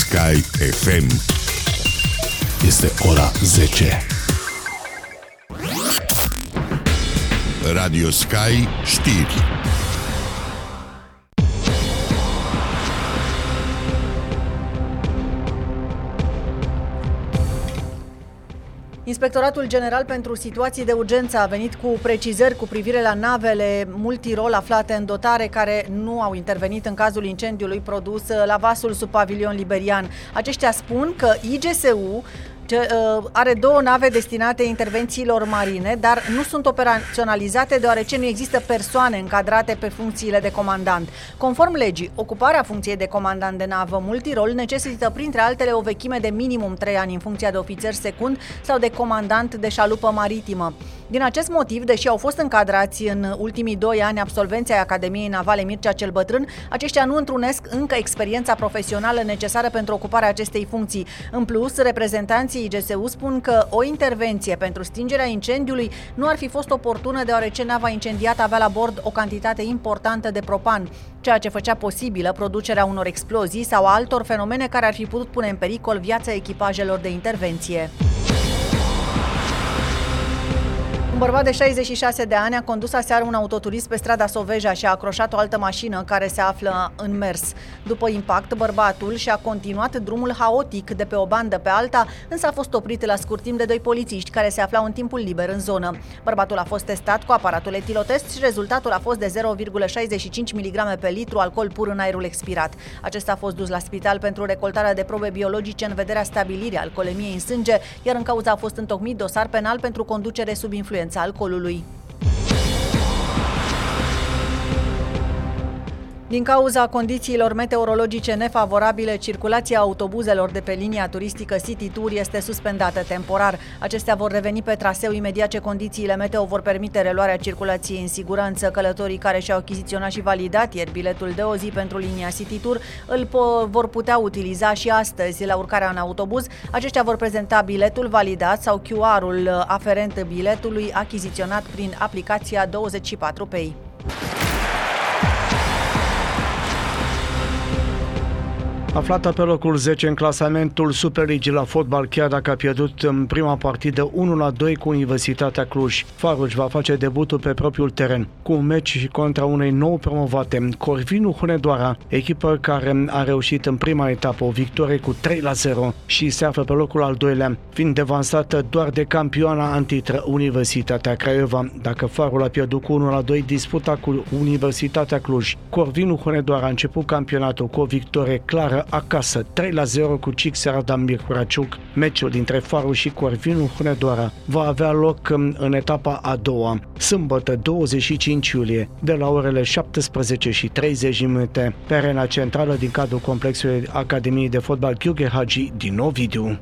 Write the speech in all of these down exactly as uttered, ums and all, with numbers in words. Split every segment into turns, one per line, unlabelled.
Sky F M. Este ora zece. Radio Sky știri.
Inspectoratul General pentru Situații de Urgență a venit cu precizări cu privire la navele multirol aflate în dotare care nu au intervenit în cazul incendiului produs la vasul sub pavilion liberian. Aceștia spun că I G S U are două nave destinate intervențiilor marine, dar nu sunt operaționalizate deoarece nu există persoane încadrate pe funcțiile de comandant. Conform legii, ocuparea funcției de comandant de navă multirol necesită printre altele o vechime de minimum trei ani în funcția de ofițer secund sau de comandant de șalupă maritimă. Din acest motiv, deși au fost încadrați în ultimii doi ani absolvenții ai Academiei Navale Mircea cel Bătrân, aceștia nu întrunesc încă experiența profesională necesară pentru ocuparea acestei funcții. În plus, reprezentanții I G S U spun că o intervenție pentru stingerea incendiului nu ar fi fost oportună deoarece nava incendiată avea la bord o cantitate importantă de propan, ceea ce făcea posibilă producerea unor explozii sau altor fenomene care ar fi putut pune în pericol viața echipajelor de intervenție. Un bărbat de șaizeci și șase de ani a condus aseară un autoturism pe strada Soveja și a acroșat o altă mașină care se află în mers. După impact, bărbatul și-a continuat drumul haotic de pe o bandă pe alta, însă a fost oprit la scurt timp de doi polițiști care se aflau în timpul liber în zonă. Bărbatul a fost testat cu aparatul etilotest și rezultatul a fost de zero virgulă șaizeci și cinci miligrame pe litru alcool pur în aerul expirat. Acesta a fost dus la spital pentru recoltarea de probe biologice în vederea stabilirii alcoolemiei în sânge, iar în cauza a fost întocmit dosar penal pentru conducere sub influența alcoolului. Din cauza condițiilor meteorologice nefavorabile, circulația autobuzelor de pe linia turistică City Tour este suspendată temporar. Acestea vor reveni pe traseu imediat ce condițiile meteo vor permite reluarea circulației în siguranță. Călătorii care și-au achiziționat și validat ieri biletul de o zi pentru linia City Tour îl po- vor putea utiliza și astăzi la urcarea în autobuz. Aceștia vor prezenta biletul validat sau Q R-ul aferent biletului achiziționat prin aplicația douăzeci și patru Pay.
Aflată pe locul zece în clasamentul Superligii la fotbal, chiar dacă a pierdut în prima partidă unu la doi cu Universitatea Cluj, Faruș va face debutul pe propriul teren, cu un meci contra unei nou promovate, Corvinu Hunedoara, echipă care a reușit în prima etapă o victorie cu trei la zero și se află pe locul al doilea, fiind devansată doar de campioana antitră Universitatea Craiova. Dacă Farul a pierdut cu unu la doi disputa cu Universitatea Cluj, Corvinu Hunedoara a început campionatul cu o victorie clară acasă, trei la zero cu Cixer Adam Mircuraciuc. Meciul dintre Faruș și Corvinu Hunedoara va avea loc în etapa a doua, sâmbătă douăzeci și cinci iulie, de la orele șaptesprezece și treizeci minute, pe arena centrală din cadrul complexului Academiei de Fotbal Gheorghe Hagi din Ovidiu.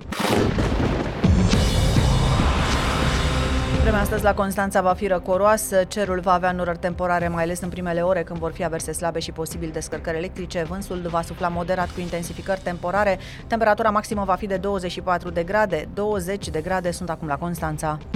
Vremea astăzi la Constanța va fi răcoroasă, cerul va avea nurări temporare, mai ales în primele ore când vor fi averse slabe și posibil descărcări electrice. Vântul va sufla moderat cu intensificări temporare. Temperatura maximă va fi de douăzeci și patru de grade, douăzeci de grade sunt acum la Constanța.